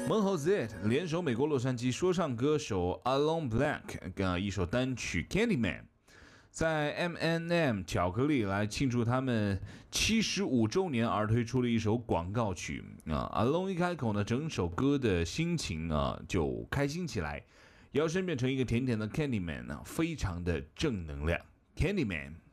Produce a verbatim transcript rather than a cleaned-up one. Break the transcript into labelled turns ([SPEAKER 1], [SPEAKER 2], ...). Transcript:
[SPEAKER 1] 蒙猴 Z 联手美国洛杉矶说唱歌手 Alon Black 跟一首单曲 Candyman， 在 M and M 巧克力来庆祝他们七十五周年而推出了一首广告曲啊。Alon 一开口呢，整首歌的心情啊就开心起来，摇身变成一个甜甜的 Candyman 啊，非常的正能量 Candyman。